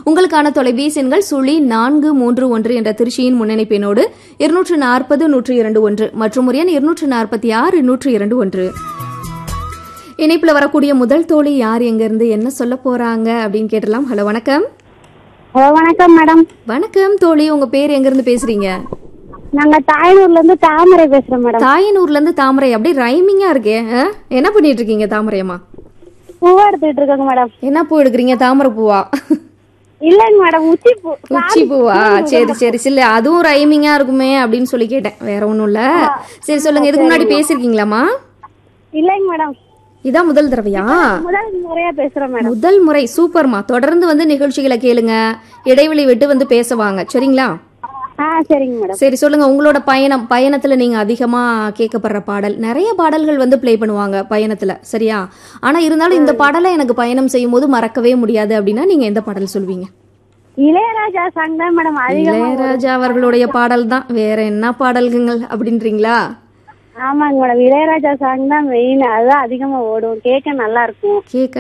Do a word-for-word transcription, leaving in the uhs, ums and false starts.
உங்களுக்கான தொலைபேசி எண்கள் சுழி நான்கு மூன்று ஒன்று என்ற திருச்சியின் முன்னணிப்பெண்ணோடு இருநூற்று நாற்பது நூற்று இரண்டு ஒன்று மற்றும் ஒரு எண் இருநூற்று நாற்பத்தி ஆறு நூற்று இரண்டு ஒன்று. இணைப்புல வரக்கூடிய முதல் தோழி யார், எங்க இருந்து என்ன சொல்ல போறாங்க அப்படின்னு கேட்டலாம். ஹலோ வணக்கம். ஹலோ வணக்கம் மேடம். வணக்கம் தோழி, உங்க பேர் எங்க இருந்து பேசுறீங்க? நாங்க தாயனூர்ல இருந்து தாமரை பேசுறோம் மேடம். தாயனூர்ல இருந்து தாமரை, அப்படியே ரைமிங்கா இருக்கே. என்ன பண்ணிட்டு இருக்கீங்க தாமரையம்மா? பூவா எடுத்துட்டு இருக்காங்க மேடம். என்ன பூ எடுக்கிறீங்க? தாமரை பூவா? இல்லங்க மேடம், உச்சி பூ. உச்சி பூவா? சரி சரி சரி, அதுவும் ரைமிங்கா இருக்குமே அப்படின்னு சொல்லி கேட்டேன், வேற ஒண்ணும் இல்ல. சரி சொல்லுங்க, இதுக்கு முன்னாடி பேசிருக்கீங்களாமா? இல்லங்க மேடம், இதான் முதல் தடவையா? முதல் முறையா பேசுறோம் மேடம். முதல் முறை. சூப்பர்மா, தொடர்ந்து வந்து நிகழ்ச்சிகளை கேளுங்க, இடைவெளி விட்டு வந்து பேசுவாங்க, சரிங்களா? ஆ சரிங்க மேடம். சரி சொல்லுங்க, உங்களோட பயணம் பயணத்துல நீங்க அதிகமா கேட்கப்படுற பாடல், நிறைய பாடல்கள் வந்து பிளே பண்ணுவாங்க பயணத்துல, சரியா? ஆனா இருந்தாலும் இந்த பாடலை எனக்கு பயணம் செய்யும் போது மறக்கவே முடியாது அப்படின்னா நீங்க எந்த பாடல் சொல்வீங்க? இளையராஜா சாங் தான் மேடம் அதிகமா. இளையராஜா அவர்களுடைய பாடல் தான், வேற என்ன பாடல்கள் அப்படின்றீங்களா? ஆமாங்க மேடம், இளையராஜா சாங் தான் மெயின், அதுதான் அதிகமா ஓடும், கேட்க நல்லா இருக்கும். கேட்க